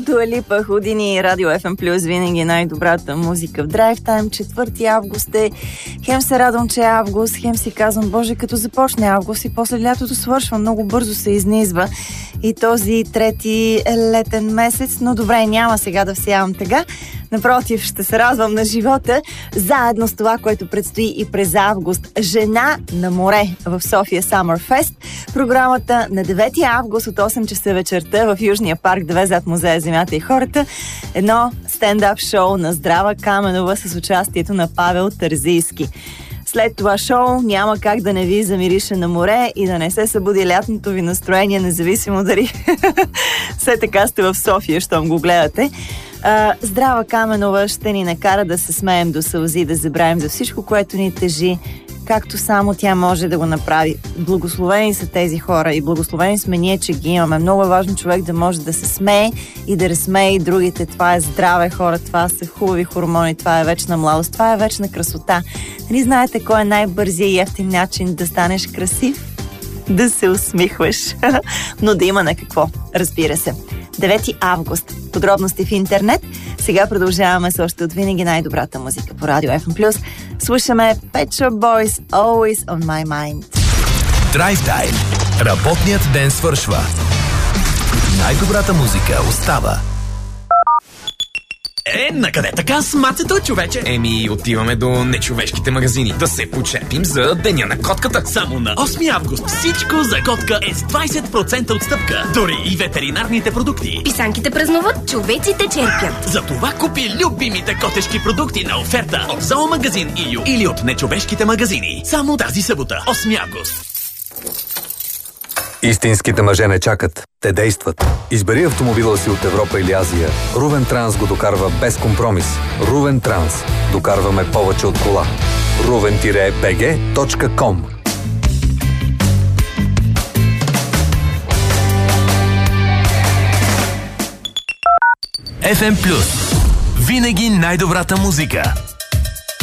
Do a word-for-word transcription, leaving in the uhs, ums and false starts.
Дуа Липа, Худини, Радио Еф Ем Плюс, винаги най-добрата музика в драйв тайм. четвърти август е. Хем се радвам, че е август, хем си казвам, боже, като започне август и после лятото свършва, много бързо се изнизва и този трети летен месец, но добре, няма сега да всявам тъга. Напротив, ще се радвам на живота, заедно с това, което предстои и през август. Жена на море в София Summer Fest. Програмата на девети август от осем часа вечерта в Южния парк две зад музея Земята и хората. Едно стендъп шоу на Здрава Каменова с участието на Павел Терзийски. След това шоу няма как да не ви замирише на море и да не се събуди лятното ви настроение, независимо дали все така сте в София, щом го гледате. Uh, Здрава Каменова ще ни накара да се смеем до сълзи, да забравим за всичко, което ни тежи, както само тя може да го направи. Благословени са тези хора и благословени сме ние, че ги имаме. Много е важно човек да може да се смее и да разсмее и другите. Това е здраве, хора, това са хубави хормони, това е вечна младост, това е вечна красота. Нали знаете кой е най-бързия и ефтин начин да станеш красив? Да се усмихваш. Но да има на какво, разбира се. девети август. Подробности в интернет. Сега продължаваме с още от винаги най-добрата музика по Радио Еф Ем Плюс. Слушаме Pet Shop Boys, Always on My Mind. Drive Time. Работният ден свършва. Най-добрата музика остава. Е, накъде така с мацето, човече? Еми, отиваме до нечовешките магазини. Да се почепим за Деня на котката. Само на осми август всичко за котка е с двайсет процента отстъпка. Дори и ветеринарните продукти. Писанките празнуват, човеците черпят. Затова купи любимите котешки продукти на оферта от зоомагазин И Ю или от нечовешките магазини. Само тази събота, осми август. Истинските мъже не чакат. Те действат. Избери автомобила си от Европа или Азия. Рувен Транс го докарва без компромис. Рувен Транс. Докарваме повече от кола. рувен би джи точка ком. Еф Ем Плюс. Винаги най-добрата музика.